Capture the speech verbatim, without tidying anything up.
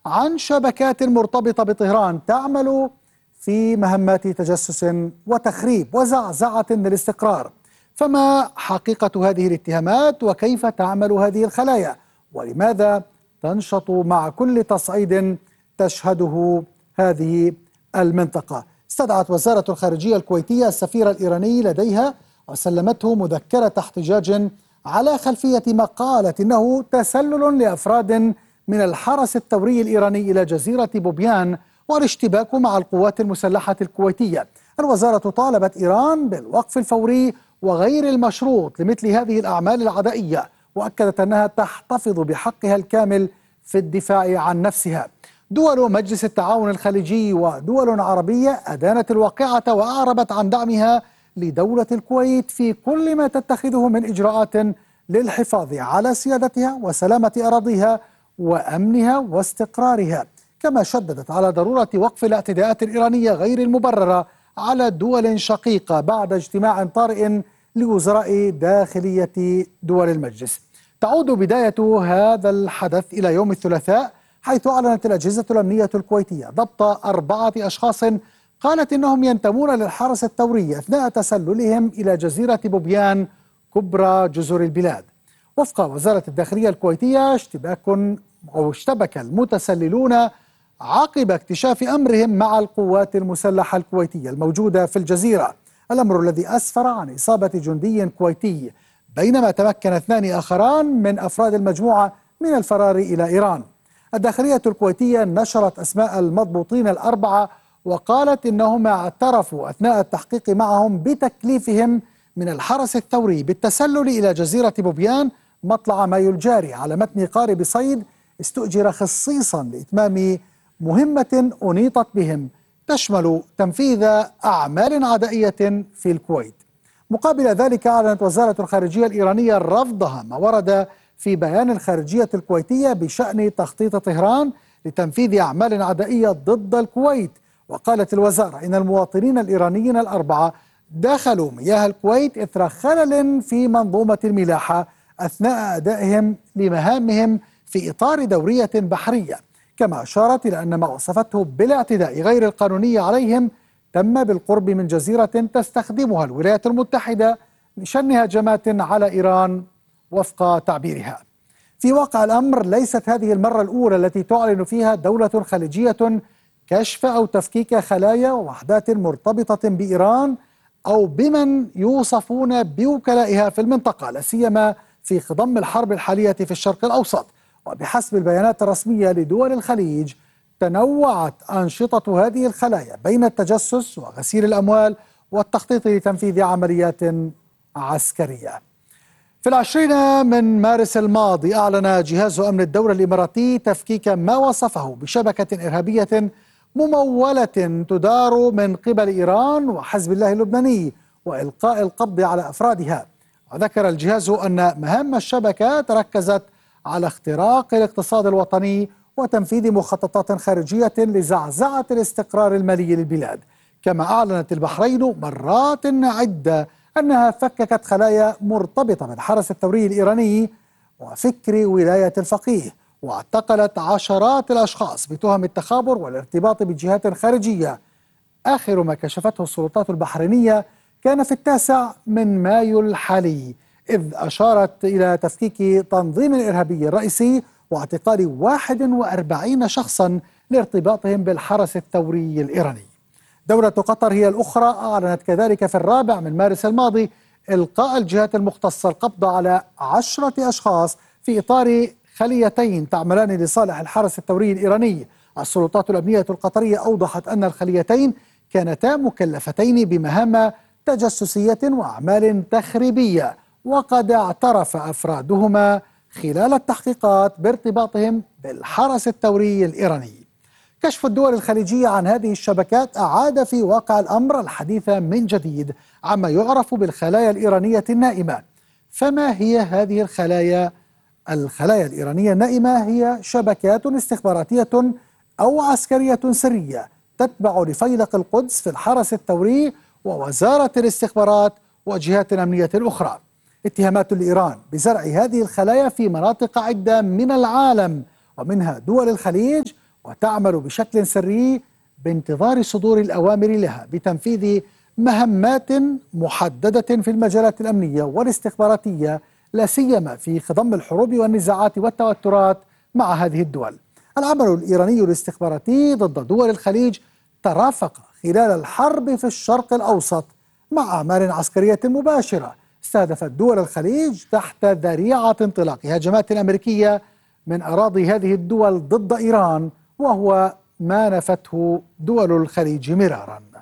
عن شبكات مرتبطة بطهران تعمل في مهمات تجسس وتخريب وزعزعة للاستقرار. فما حقيقة هذه الاتهامات وكيف تعمل هذه الخلايا؟ ولماذا تنشط مع كل تصعيد تشهده هذه المنطقة؟ استدعت وزارة الخارجية الكويتية السفير الإيراني لديها وسلمته مذكرة احتجاج على خلفية ما قالت إنه تسلل لأفراد من الحرس الثوري الإيراني إلى جزيرة بوبيان والاشتباك مع القوات المسلحة الكويتية. الوزارة طالبت إيران بالوقف الفوري وغير المشروط لمثل هذه الأعمال العدائية، وأكدت أنها تحتفظ بحقها الكامل في الدفاع عن نفسها. دول مجلس التعاون الخليجي ودول عربية أدانت الواقعة وأعربت عن دعمها لدولة الكويت في كل ما تتخذه من إجراءات للحفاظ على سيادتها وسلامة أراضيها وأمنها واستقرارها، كما شددت على ضرورة وقف الاعتداءات الإيرانية غير المبررة على دول شقيقة بعد اجتماع طارئ لوزراء داخلية دول المجلس. تعود بداية هذا الحدث إلى يوم الثلاثاء، حيث أعلنت الأجهزة الأمنية الكويتية ضبط أربعة أشخاص قالت إنهم ينتمون للحرس الثوري أثناء تسللهم إلى جزيرة بوبيان كبرى جزر البلاد. وفق وزارة الداخلية الكويتية اشتباك أو اشتبك المتسللون عقب اكتشاف أمرهم مع القوات المسلحة الكويتية الموجودة في الجزيرة، الأمر الذي أسفر عن إصابة جندي كويتي، بينما تمكن اثنان آخران من أفراد المجموعة من الفرار إلى إيران. الداخلية الكويتية نشرت أسماء المضبوطين الأربعة وقالت إنهم اعترفوا أثناء التحقيق معهم بتكليفهم من الحرس الثوري بالتسلل إلى جزيرة بوبيان مطلع مايو الجاري على متن قارب صيد استؤجر خصيصا لإتمام مهمة أنيطت بهم تشمل تنفيذ أعمال عدائية في الكويت. مقابل ذلك أعلنت وزارة الخارجية الإيرانية رفضها ما ورد في بيان الخارجية الكويتية بشأن تخطيط طهران لتنفيذ أعمال عدائية ضد الكويت. وقالت الوزارة إن المواطنين الإيرانيين الأربعة دخلوا مياه الكويت إثر خلل في منظومة الملاحة أثناء أدائهم لمهامهم في إطار دورية بحرية، كما أشارت إلى أن ما وصفته بالاعتداء غير القانوني عليهم تم بالقرب من جزيرة تستخدمها الولايات المتحدة لشن هجمات على إيران وفق تعبيرها. في واقع الأمر ليست هذه المرة الأولى التي تعلن فيها دولة خليجية كشف أو تفكيك خلايا ووحدات مرتبطة بإيران أو بمن يوصفون بوكلائها في المنطقة، لا سيما في خضم الحرب الحالية في الشرق الأوسط. وبحسب البيانات الرسمية لدول الخليج تنوعت أنشطة هذه الخلايا بين التجسس وغسيل الأموال والتخطيط لتنفيذ عمليات عسكرية. في العشرين من مارس الماضي أعلن جهاز أمن الدولة الإماراتي تفكيك ما وصفه بشبكة إرهابية ممولة تدار من قبل إيران وحزب الله اللبناني وإلقاء القبض على أفرادها. وذكر الجهاز أن مهام الشبكة تركزت على اختراق الاقتصاد الوطني وتنفيذ مخططات خارجية لزعزعة الاستقرار المالي للبلاد. كما أعلنت البحرين مرات عدة أنها فككت خلايا مرتبطة بالحرس الثوري الإيراني وفكر ولاية الفقيه، واعتقلت عشرات الأشخاص بتهم التخابر والارتباط بجهات خارجية. آخر ما كشفته السلطات البحرينية كان في التاسع من مايو الحالي، إذ أشارت إلى تفكيك تنظيم الإرهابي الرئيسي واعتقال واحد وأربعين شخصا لارتباطهم بالحرس الثوري الإيراني. دولة قطر هي الأخرى أعلنت كذلك في الرابع من مارس الماضي إلقاء الجهات المختصة القبض على عشرة أشخاص في إطار خليتين تعملان لصالح الحرس الثوري الإيراني. السلطات الأمنية القطرية أوضحت أن الخليتين كانتا مكلفتين بمهام تجسسية وأعمال تخريبية، وقد اعترف أفرادهما خلال التحقيقات بارتباطهم بالحرس الثوري الإيراني. كشف الدول الخليجية عن هذه الشبكات أعاد في واقع الأمر الحديث من جديد عما يعرف بالخلايا الإيرانية النائمة. فما هي هذه الخلايا؟ الخلايا الإيرانية النائمة هي شبكات استخباراتية أو عسكرية سرية تتبع لفيلق القدس في الحرس الثوري ووزارة الاستخبارات وجهات أمنية أخرى. اتهامات لإيران بزرع هذه الخلايا في مناطق عدة من العالم ومنها دول الخليج وتعمل بشكل سري بانتظار صدور الأوامر لها بتنفيذ مهمات محددة في المجالات الأمنية والاستخباراتية، لا سيما في خضم الحروب والنزاعات والتوترات مع هذه الدول. العمل الإيراني الاستخباراتي ضد دول الخليج ترافق خلال الحرب في الشرق الأوسط مع أعمال عسكرية مباشرة استهدفت دول الخليج تحت ذريعة انطلاق هجمات أمريكية من أراضي هذه الدول ضد إيران، وهو ما نفته دول الخليج مرارا.